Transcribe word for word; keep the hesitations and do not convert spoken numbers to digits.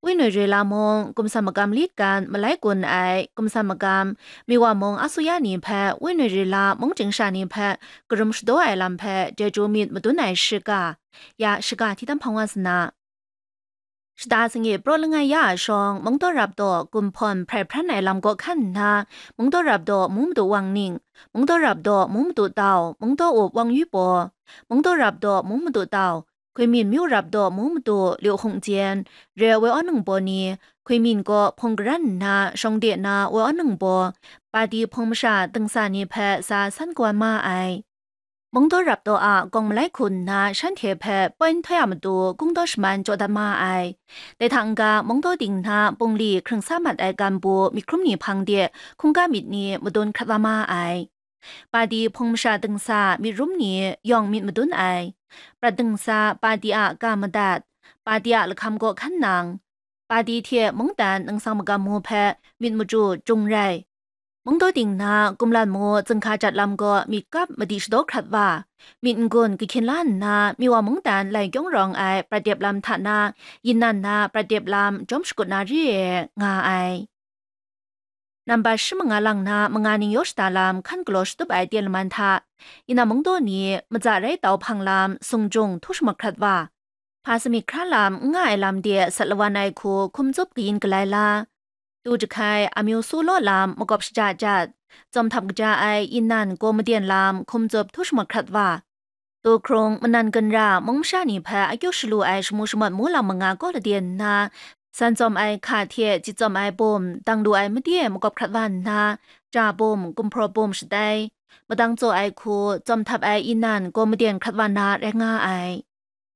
วินเรลามงกุมสมกรรมลีดกันมาไล่กุนไอกุมสมกรรมมีว่ามงอสุยานิแพวินเรลามงจิงชานิแพกรุมสโดไอลำแพเจจูมิดมาตุนไอชิกายาชิกาที่ตั้มพังวันสนาสตาสิงเอโปรลงายาชองมงตัวรับตัวกุมพรไพรพระในลำก็ขันนามงตัวรับตัวมุมตัววังนิ่งมงตัวรับตัวมุมตัวเต่ามงตัวอบวังยุบมงตัวรับตัวมุมตัวเต่าคุยมินมิวรับตัวมุมตัวเหลียวหงเจียนเรียวไว้อ้อนหนึ่งปอนี้คุยมินก็พงกรันนาชงเดียนาไว้อ้อนหนึ่งปอปาดีพงมชาตึงสานีแพซาสันกวนมาไอมงตัวรับตัวอากองมาไล่คุณนาฉันเทแพป้อนทยามตัวกุ้งตัวสมันจดมาไอแต่ทางกามงตัวดิ่งนาปงลีครึ่งสามัดไอการบัวมีครุ่มหนีพังเดียคงกามิดนี้มาโดนครามาไอปาดีพงมชาตึงสามีรุ่มนี้ยองมิดมาดุนไอประตึงสาปาดีอากามดัดปาดีอาละคำก็ขันนางปาดีเทียมงแตนนังสังมกามูแพมิดมาจูจงไรมงตัวดิ่งนากุมลานโมจึงขาจัดลำก็มีกับมาดิชโดครัดว่ามินกุนกิเคนล้านนามีว่ามงแตนไหลย่องรองไอประเดียบลำฐานายินนันนาประเดียบลำจอมสกุลนาเรียงาไอนับบัชมงาลังนามงานิยสตาลามขันกลอสตุบไอเดียลมันทายินามงตัวนี้มาจากไรเตาพังลามทรงจงทุชมครัดว่าภาสมิคราลามง่ายลามเดียสัลวานไอคูคุมจบกินกลายลาดูจะใครอามิวซูโลลามมกบชจาจัดจอมทำกระจาไออินนันโกมเดียนลามคุมจบทุชมครัดว่าตัวโครงมันนันกันรามงชานีแพอายุชลูไอชมูชมัดมูลามงาก็เดียนนาสันจอมไอขาเทียจิจอมไอบ่มตังดูไอมเดียมกบครัดวันนาจาบ่มกุมพรบ่มสได้มาดังโจไอคูจอมทับไออินนันโกมเดียนครัดวันนาแรงงาไอ